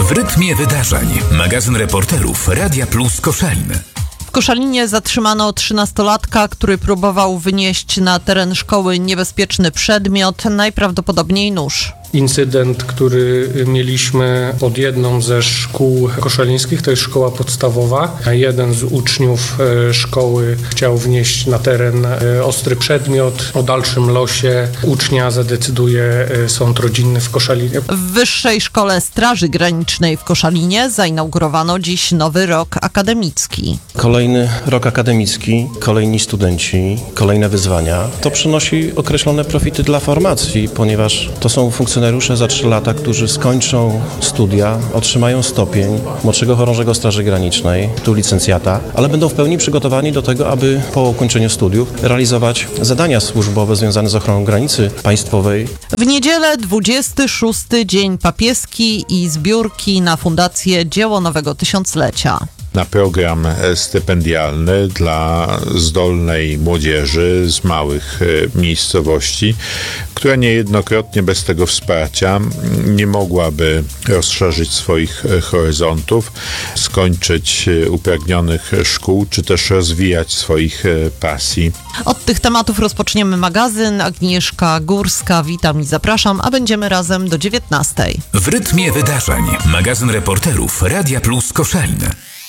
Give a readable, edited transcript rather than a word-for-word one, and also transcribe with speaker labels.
Speaker 1: W rytmie wydarzeń. Magazyn reporterów Radia Plus Koszalin.
Speaker 2: W Koszalinie zatrzymano 13-latka, który próbował wynieść na teren szkoły niebezpieczny przedmiot, najprawdopodobniej nóż.
Speaker 3: Incydent, który mieliśmy pod jedną ze szkół koszalińskich, to jest szkoła podstawowa. Jeden z uczniów szkoły chciał wnieść na teren ostry przedmiot. O dalszym losie ucznia zadecyduje sąd rodzinny w Koszalinie.
Speaker 2: W Wyższej Szkole Straży Granicznej w Koszalinie zainaugurowano dziś nowy rok akademicki.
Speaker 4: Kolejny rok akademicki, kolejni studenci, kolejne wyzwania. To przynosi określone profity dla formacji, ponieważ to są funkcjonariusze za 3 lata, którzy skończą studia, otrzymają stopień młodszego chorążego Straży Granicznej, tu licencjata, ale będą w pełni przygotowani do tego, aby po ukończeniu studiów realizować zadania służbowe związane z ochroną granicy państwowej.
Speaker 2: W niedzielę 26. Dzień Papieski i zbiórki na Fundację Dzieło Nowego Tysiąclecia.
Speaker 5: Na program stypendialny dla zdolnej młodzieży z małych miejscowości, która niejednokrotnie bez tego wsparcia nie mogłaby rozszerzyć swoich horyzontów, skończyć upragnionych szkół, czy też rozwijać swoich pasji.
Speaker 2: Od tych tematów rozpoczniemy magazyn. Agnieszka Górska, witam i zapraszam, a będziemy razem do 19:00.
Speaker 1: W rytmie wydarzeń. Magazyn reporterów Radia Plus Koszalin.